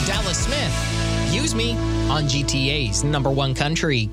Dallas Smith, Use Me on GTA's number one country,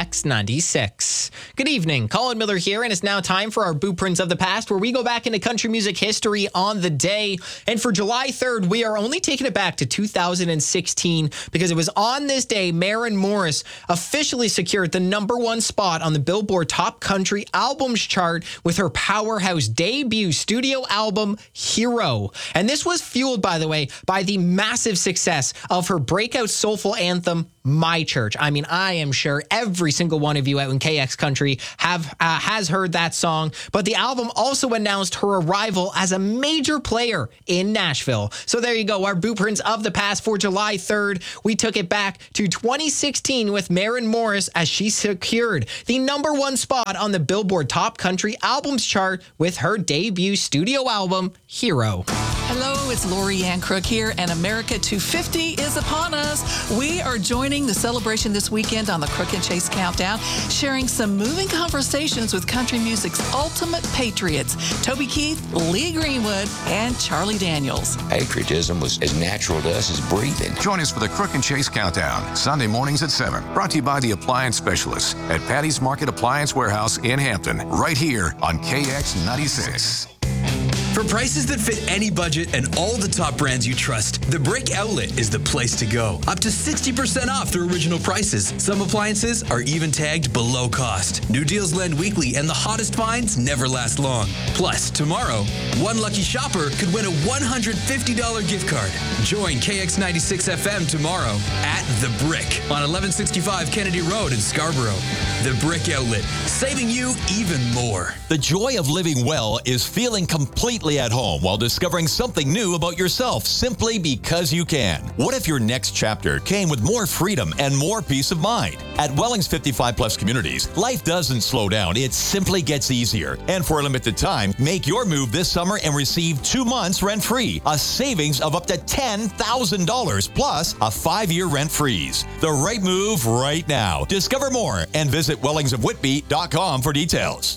KX96. Good evening, Colin Miller here, and it's now time for our Blueprints of the Past, where we go back into country music history on the day. And for July 3rd, we are only taking it back to 2016, because it was on this day Maren Morris officially secured the number one spot on the Billboard Top Country Albums chart with her powerhouse debut studio album, Hero. And this was fueled, by the way, by the massive success of her breakout soulful anthem, My Church. I mean, I am sure every single one of you out in KX Country has heard that song, but the album also announced her arrival as a major player in Nashville. So there you go, our Blueprints of the Past for July 3rd. We took it back to 2016 with Maren Morris as she secured the number one spot on the Billboard Top Country Albums chart with her debut studio album, Hero. Hello, it's Lori Ann Crook here, and America 250 is upon us. We are joining the celebration this weekend on the Crook and Chase Countdown, sharing some moving conversations with country music's ultimate patriots, Toby Keith, Lee Greenwood, and Charlie Daniels. Patriotism was as natural to us as breathing. Join us for the Crook and Chase Countdown, Sunday mornings at 7. Brought to you by the Appliance Specialists at Patty's Market Appliance Warehouse in Hampton, right here on KX96. For prices that fit any budget and all the top brands you trust, The Brick Outlet is the place to go. Up to 60% off their original prices. Some appliances are even tagged below cost. New deals land weekly, and the hottest finds never last long. Plus, tomorrow, one lucky shopper could win a $150 gift card. Join KX96 FM tomorrow at The Brick on 1165 Kennedy Road in Scarborough. The Brick Outlet, saving you even more. The joy of living well is feeling completely at home while discovering something new about yourself simply because you can. What if your next chapter came with more freedom and more peace of mind? At Wellings 55 Plus Communities, life doesn't slow down, it simply gets easier. And for a limited time, make your move this summer and receive 2 months rent-free, a savings of up to $10,000 plus a 5-year rent freeze. The right move right now. Discover more and visit wellingsofwhitby.com for details.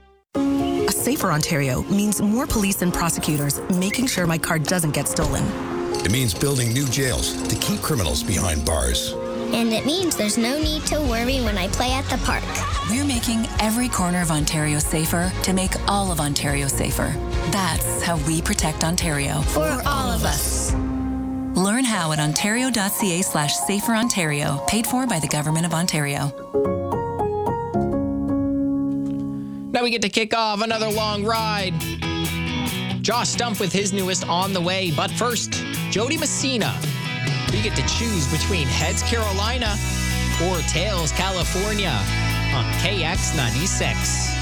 A safer Ontario means more police and prosecutors making sure my car doesn't get stolen. It means building new jails to keep criminals behind bars. And it means there's no need to worry when I play at the park. We're making every corner of Ontario safer to make all of Ontario safer. That's how we protect Ontario. For all of us. Learn how at ontario.ca/saferontario, paid for by the Government of Ontario. Now we get to kick off another long ride. Josh Stumpf with his newest On the Way. But first, Jody Messina. We get to choose between Heads Carolina or Tails California on KX96.